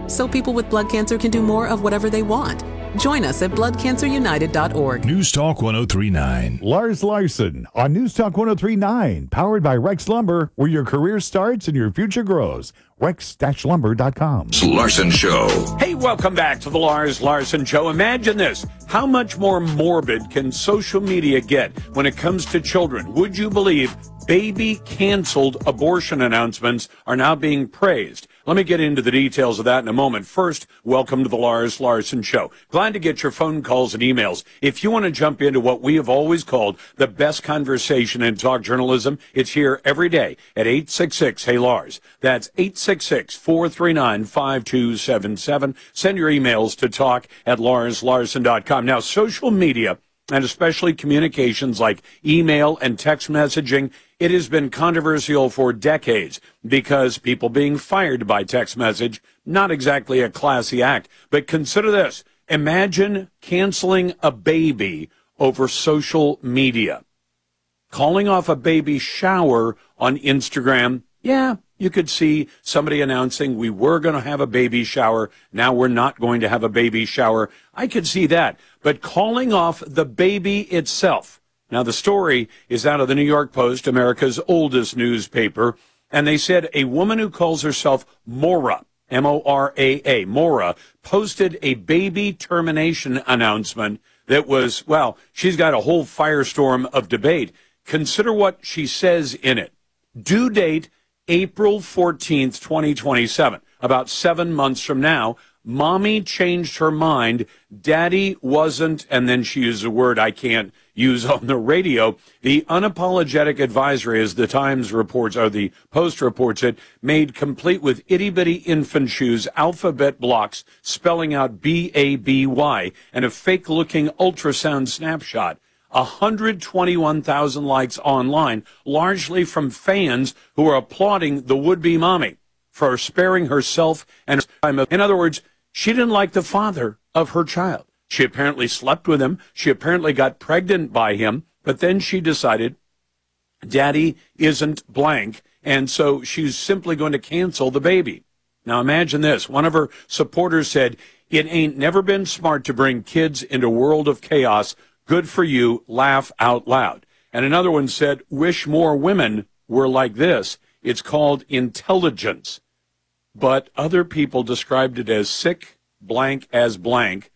so people with blood cancer can do more of whatever they want. Join us at bloodcancerunited.org. News Talk 1039. Lars Larson on News Talk 1039, powered by Rex Lumber, where your career starts and your future grows. Rex-Lumber.com. Larson Show. Hey, welcome back to the Lars Larson Show. Imagine this. How much more morbid can social media get when it comes to children? Would you believe baby-canceled abortion announcements are now being praised? Let me get into the details of that in a moment. First, welcome to the Lars Larson Show. Glad to get your phone calls and emails. If you want to jump into what we have always called the best conversation in talk journalism, it's here every day at 866-HEY-LARS. That's 866-439-5277. Send your emails to talk@larslarson.com. Now, social media, and especially communications like email and text messaging, it has been controversial for decades because people being fired by text message, not exactly a classy act. But consider this. Imagine canceling a baby over social media. Calling off a baby shower on Instagram, yeah, you could see somebody announcing we were going to have a baby shower. Now we're not going to have a baby shower. I could see that. But calling off the baby itself. Now, the story is out of the New York Post, America's oldest newspaper. And they said a woman who calls herself Mora, M-O-R-A-A, Mora, posted a baby termination announcement that was, well, she's got a whole firestorm of debate. Consider what she says in it. Due date, April 14th, 2027, about 7 months from now. Mommy changed her mind. Daddy wasn't, and then she used a word I can't use on the radio. The unapologetic advisory, as the Times reports, or the Post reports it, made complete with itty-bitty infant shoes, alphabet blocks spelling out B-A-B-Y, and a fake-looking ultrasound snapshot. 121,000 likes online, largely from fans who are applauding the would-be mommy for sparing herself and her time. In other words, she didn't like the father of her child. She apparently slept with him. She apparently got pregnant by him. But then she decided daddy isn't blank, and so she's simply going to cancel the baby. Now imagine this. One of her supporters said, "It ain't never been smart to bring kids into a world of chaos. Good for you. Laugh out loud." And another one said, "Wish more women were like this. It's called intelligence." But other people described it as sick, blank as blank.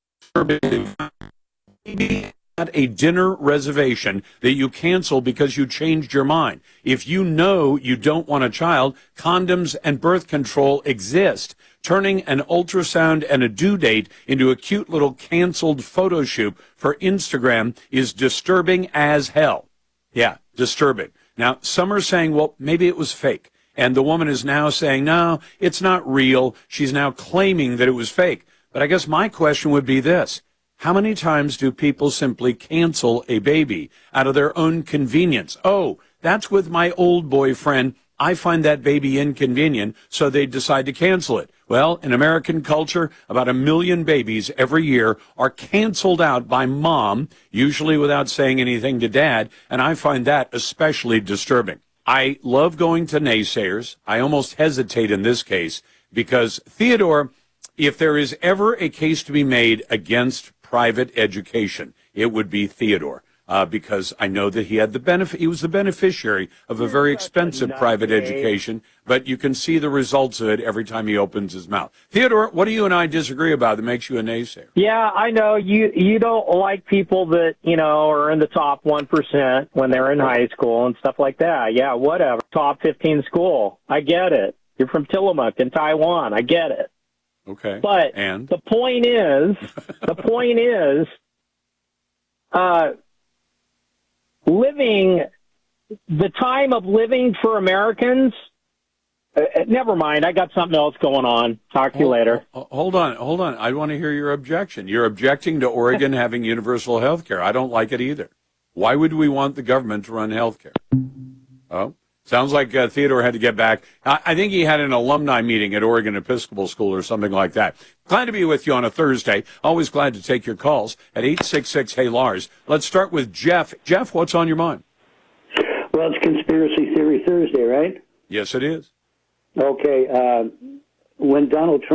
Maybe at a dinner reservation that you cancel because you changed your mind. If you know you don't want a child, condoms and birth control exist. Turning an ultrasound and a due date into a cute little canceled photo shoot for Instagram is disturbing as hell. Yeah, disturbing. Now, some are saying, well, maybe it was fake. And the woman is now saying, no, it's not real. She's now claiming that it was fake. But I guess my question would be this. How many times do people simply cancel a baby out of their own convenience? Oh, that's with my old boyfriend. I find that baby inconvenient, so they decide to cancel it. Well, in American culture, about 1 million babies every year are canceled out by mom, usually without saying anything to dad, and I find that especially disturbing. I love going to naysayers. I almost hesitate in this case because, Theodore, if there is ever a case to be made against private education, it would be Theodore. Because I know that he had the benefit. He was the beneficiary of a very expensive private education, but you can see the results of it every time he opens his mouth. Theodore, what do you and I disagree about that makes you a naysayer? Yeah, I know you don't like people that, are in the top 1% when they're in high school and stuff like that. Yeah, whatever. Top 15 school. I get it. You're from Tillamook in Taiwan. I get it. Okay. But and the point is, the time of living for Americans, never mind. I got something else going on. Talk to you later. Hold on. I want to hear your objection. You're objecting to Oregon having universal health care. I don't like it either. Why would we want the government to run health care? Oh, sounds like Theodore had to get back. I think he had an alumni meeting at Oregon Episcopal School or something like that. Glad to be with you on a Thursday. Always glad to take your calls at 866-HEY-LARS. Let's start with Jeff. Jeff, what's on your mind? Well, it's Conspiracy Theory Thursday, right? Yes, it is. Okay. When Donald Trump